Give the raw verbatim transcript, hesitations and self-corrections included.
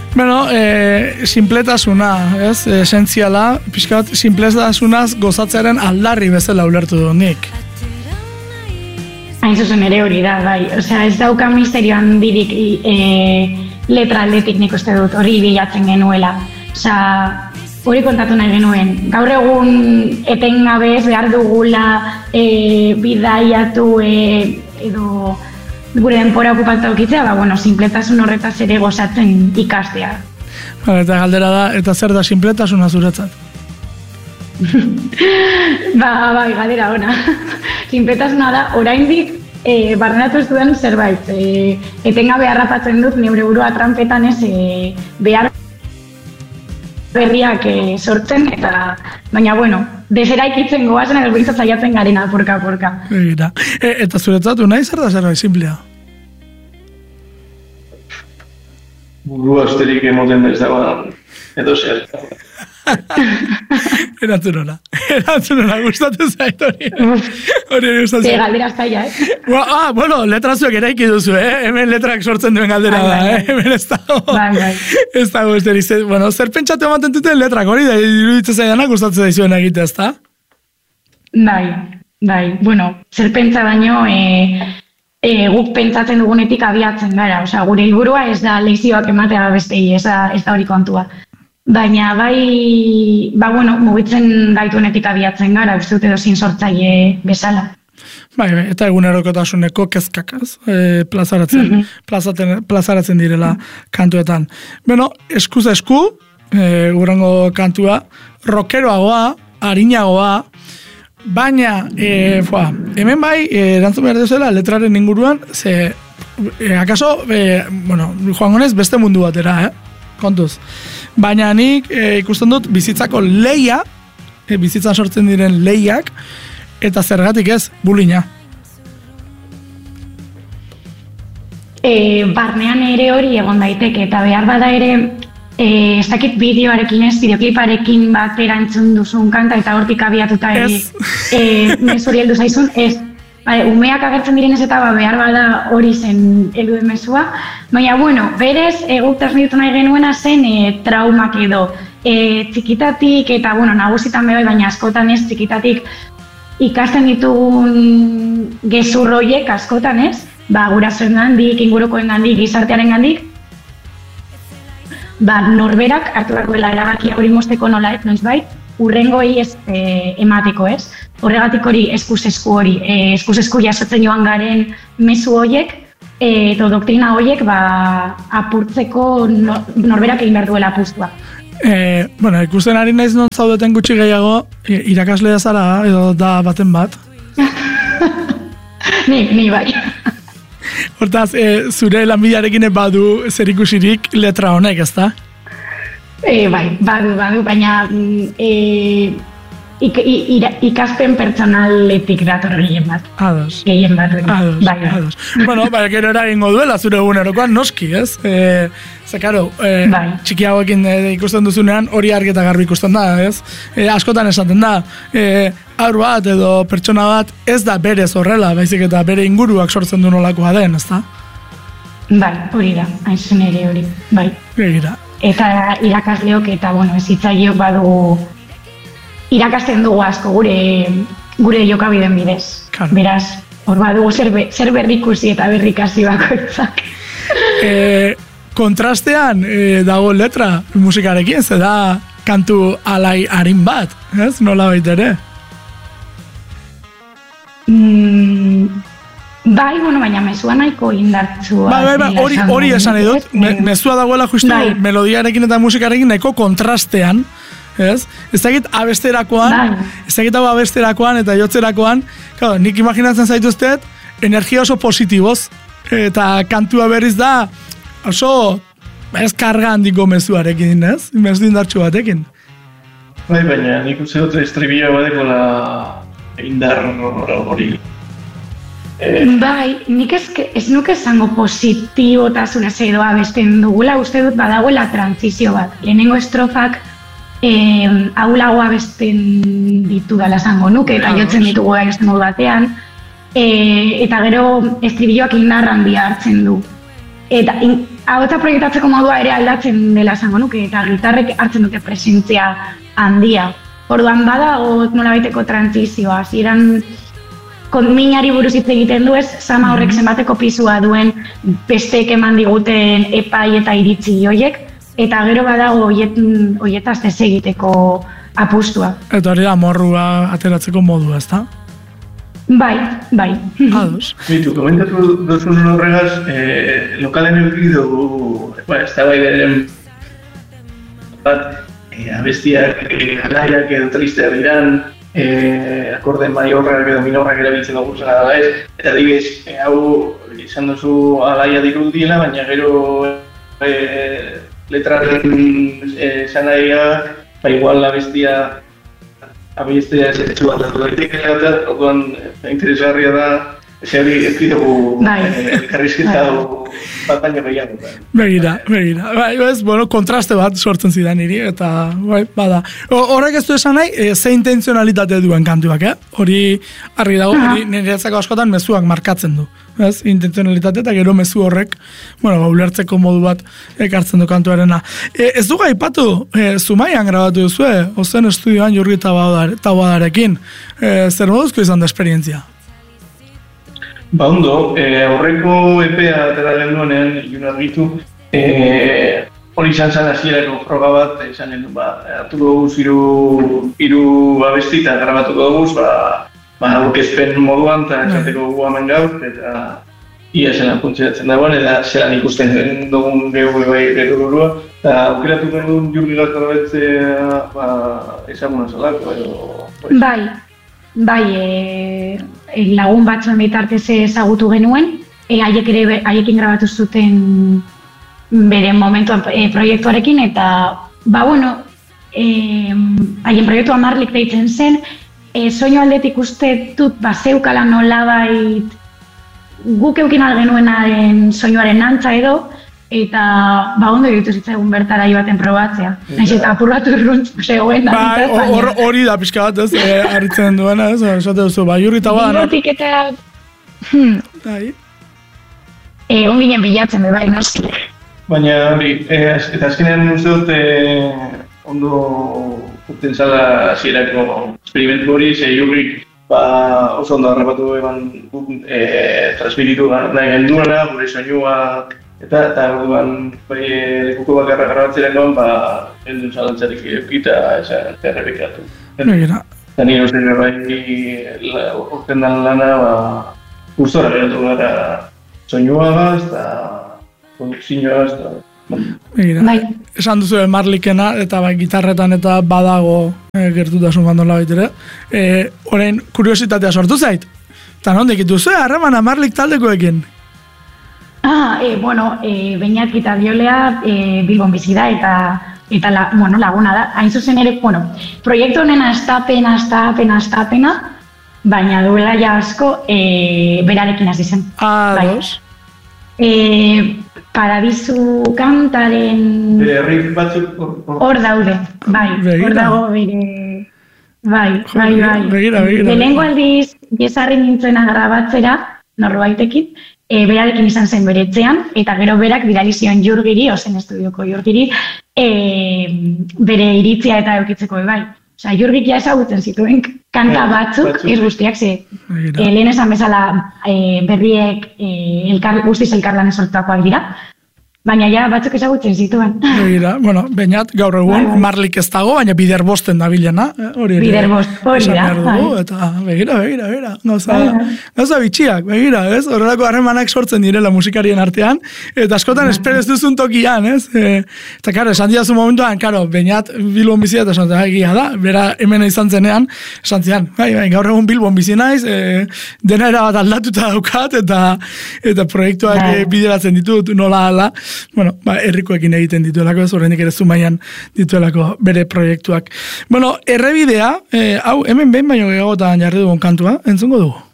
Bueno, e, simpletasuna, ez? Esentziala, pixkat, simpletasunaz gozatzearen aldarri bezala ulertu du nik. Hain zuzen ere hori da, bai. Osea, ez dauka misterio handirik e, letra aldetik nik uste dut, hori bilatzen genuela. Osea, hori kontatu nahi genuen. Gaur egun etengabe ez behar dugula e, bidaiatu e, edo gure denpora okupatu okitzea, ba, bueno, sinpletasun horretaz ere gozatzen ikastea. Ba, eta galdera da, eta zer da sinpletasuna zuretzat? ba, bai, galdera ona. Sinpletasuna da, oraindik e, barrenatu ez duen zerbait. E, etengabe harrapatzen dut, neure burua trampetan ez, e, behar berriak e, sortzen, eta baina, bueno, deseraikitzen goazen edo bintzat zaiatzen garena, porka-porka. E, eta zuretzatu nahi zer da zerbait simplea? Burua asterik emoten ez dagoan, edo zer. Erantzun hona, erantzun hona, gustatu zait hori. Hori gustatu zait. Galdera zaila, eh? Ah, bueno, letrazuek eraiki duzu, eh? Hemen letrak sortzen duen galdera da, eh? Hemen ez dago. Bai, bai. Ez dago, ez deriz. Bueno, zer pentsatu ematen duten letrak hori, da iruditzen zaidanak gustatzen daizuen egitea, ez da? Bai, bai. Bueno, zer pentsa baino, e, e, guk pentsatzen dugunetik abiatzen gara. Osea, gure helburua ez da lezioak ematea bestei, ez da, ez da hori kontua. Baina bai, ba bueno, mugitzen gaituenetik abiatzen gara, uste dut edo zin sortzaile bezala. Bai, eta egunerokotasuneko kezkakaz, e, plazaratzen, mm -hmm. plazaratzen direla kantuetan. Bueno, eskuz esku, e, urrengo kantua, rockeroagoa, arinagoa, baina, e, foa, hemen bai, e, erantzun behar duzela, letraren inguruan, ze, e, akaso, e, bueno, joan gonez, beste mundu batera, eh? Kontuz. Baina nik e, ikusten dut bizitzako leia, e, bizitzan sortzen diren leiak, eta zergatik ez, bulina. E, barnean ere hori egon daiteke, eta behar bada ere, e, ez dakit bideoarekin ez, bideokliparekin bat erantzun duzun kanta, eta hortik abiatuta ere, e, mesuri heldu zaizun, ez. Bale, umeak agertzen direnez eta ba, behar bada hori zen heldu mesua. Baina, bueno, berez, eguk transmititu nahi genuena zen e, traumak edo. E, txikitatik, eta, bueno, nagusitan bebai, baina askotan ez, txikitatik ikasten ditugun gezurroiek askotan ez, ba, gurasoen gandik, ingurukoen gandik, gizartearen gandik, ba, norberak hartu behar duela erabaki hori mosteko nola ez, noiz bai, urrengoi ez e, emateko ez. Horregatik hori eskuz-esku hori, e, eskuz-esku jasotzen joan garen mezu horiek, e, edo doktrina horiek ba, apurtzeko no, norberak egin behar duela apustua. E, bueno, ikusten ari naiz non zaudeten gutxi gehiago, irakaslea zara edo da baten bat? ni, ni bai. Hortaz, e, zure lanbidearekin badu zer ikusirik letra honek, ezta? E, bai, badu, badu, baina e, ik, ik, ikaspen pertsonaletik dator gehien bat. Ados. Gehien bat. Ados, bai, bai. ados. Bueno, bai, gero eragingo duela zure egunerokoan noski, ez? E, ze, karo, e, bai. txikiagoekin e, ikusten duzunean hori argi eta garbi ikusten da, ez? E, askotan esaten da, e, haur bat edo pertsona bat ez da berez horrela, baizik eta bere inguruak sortzen du nolakoa den, ez da? Bai, hori da, hain zen ere hori, bai. Begira. Eta irakasleok eta, bueno, ezitzaileok badugu irakasten dugu asko gure gure jokabideen bidez. Claro. Beraz, hor badugu zer, be, zer berrikusi eta berrikasi bakoitzak. E, kontrastean e, dago letra musikarekin, ze da kantu alai harin bat, ez? Nola baita ere? Mm, bai, bueno, baina mezua nahiko indartsua. Bai, bai, bai, hori, hori esan edut, me, mezua dagoela justu bai. Melodiarekin eta musikarekin nahiko kontrastean, ez? Ez dakit abesterakoan, bai. ez dakit hau abesterakoan eta jotzerakoan, claro, nik imaginatzen zaituztet, energia oso positiboz, eta kantua berriz da, oso, ez karga handiko mezuarekin, ez? Mezu indartsu batekin. Bai, baina nik uste dut estribila badekola indar hori. Eh. Bai, nik ez, ez nuke esango positibotasunez edo abesten dugula, uste dut badagoela transizio bat. Lehenengo estrofak eh, aulago abesten ditu dala esango nuke, eta jotzen ditugu abesten modu batean, eh, eta gero estribilloak indarran bi hartzen du. Eta in, ahotsa proiektatzeko modua ere aldatzen dela esango nuke, eta gitarrek hartzen dute presentzia handia. Orduan badago nolabaiteko trantzizioa, ziren minari buruz hitz egiten du ez, sama horrek zenbateko pisua duen bestek eman diguten epai eta iritzi hoiek, eta gero badago hoietaz desegiteko apustua. Eta hori da morrua ateratzeko modua, ezta? Bai, bai. Ados. Bitu, komentatu duzun horregaz, eh, lokalen eduki dugu, ba, ez da bai beren bat, eh, abestiak, eh, alaiak edo tristeak diran, eh, akorde maiorrak edo minorrak erabiltzen dugu zela da ez, eta dibes, eh, hau izan duzu alaia dirudiela, baina gero eh, letraren esan eh, nahiak, ba igual abestia abestia zetsu bat dut daitekela eta orduan interesgarria da Zeri, ez dugu elkarrizketa bat baina behiago. Begira, begira. Bai, ez, bueno, kontraste bat sortzen zidan niri, eta, bai, bada. Horrek ez du esan nahi, e, ze intenzionalitate duen kantuak, eh? Hori, argi dago, hori niretzako askotan mezuak markatzen du. Ez, intenzionalitate eta gero mezu horrek, bueno, ulertzeko modu bat ekartzen du kantuarena. E, ez dugu aipatu, e, Zumaian grabatu duzue, ozen estudioan Jurgi Taboadarekin. E, zer moduzko izan da esperientzia? Ba ondo, eh, aurreko epea atera lehen duenean, ilun argitu, eh, hori izan zen hasierako froga bat, izan lehen du, ba, hartuko dugu hiru hiru abesti eta grabatuko dugu, ba, ba, aurkezpen moduan, eta esateko gu hemen gaur, eta ia zelan funtzionatzen dagoen, eta zelan ikusten dugun gehu bai gero burua, eta aukeratu dugun Jurgi Taboadaretzea, ba, ezaguna zelako, edo... Bai. Bai, e, e, lagun batzuen bitartez ezagutu genuen, e, haiek ere haiekin grabatu zuten bere momentuan e, proiektuarekin, eta ba bueno, e, haien proiektua Marlik deitzen zen, e, soinu aldetik uste dut bazeukala nolabait guk eukin algenuenaren soinuaren antza edo, eta ba ondo egitu zitzaigun bertara joaten probatzea. Naiz eta apurratu irruntz zegoen da. Ba, hori da pixka bat ez, eh, harritzen duena ez, esate duzu, ba, Jurgi Taboada. Bilotik eta... Hmm. Bai. Eh, on ginen bilatzen, bai, noski. Baina hori, eh, eta azkenean uste dut eh, ondo urten zala hasierako esperimentu hori, ze Jurgik ba, oso ondo harrapatu eban eh, transmititu nahi genduena, gure soinua, Eta, eta orduan, bai, lekuko bakarra garrabatzeren goan, ba, heldun zalantzarik eukita, eta errepikatu. Eta nire uste bai, urten dan lana, ba, gustora geratu gara soinua gaz, eta produkzioa gaz, eta... Esan duzu Marlikena, eta bai, gitarretan eta badago e, gertutasun bandola baitere. E, Horein, kuriositatea sortu zait. Eta nondik duzu, harremana Marlik taldekoekin? Ah, eh, bueno, eh, Beñat gitarriolea eh, Bilbon bizi da eta eta la, bueno, laguna da. Hain zuzen ere, bueno, proiektu honen astapena, astapena, astapena, baina duela ja asko eh, berarekin hasi zen. Ah, bai. Dos. Eh, Paradisu kantaren... Riff batzuk hor daude, bai, hor dago bere... Bai, bai, bai. Begira, begira. Lehenengo aldiz, jesarri nintzena grabatzera, norbaitekin, E, berarekin izan zen beretzean, eta gero berak bidali zion Jurgiri, ozen estudioko Jurgiri, e, bere iritzia eta eukitzeko bai. Osa, Jurgik ja ezagutzen zituen kanta batzuk, ez guztiak, ze e, lehen esan bezala e, berriek e, elkar, guztiz elkarlan esortuakoak dira, baina ja batzuk ezagutzen zituen. Begira, bueno, Beñat gaur egun Marlik ez dago, baina bider bosten da bilena. Hori ere. Bider bost, hori da. Eta begira, begira, begira. Gauza, gauza bitxiak, begira, ez? Horrelako harremanak sortzen direla musikarien artean, eta askotan esperez duzun tokian, ez? E, eta karo, esan diazu momentuan, karo, Beñat Bilbon bizia eta esan egia da, bera hemen izan zenean, esan zian, bai, bai, gaur egun Bilbon bizi naiz, e, dena erabat aldatuta daukat, eta eta proiektuak e, bideratzen ditut, nola ala, bueno, ba, herrikoekin egiten dituelako, ez horrenik ere Zumaian dituelako bere proiektuak. Bueno, errebidea, eh, hau, hemen behin baino gehiagotan jarri dugun kantua, entzungo dugu?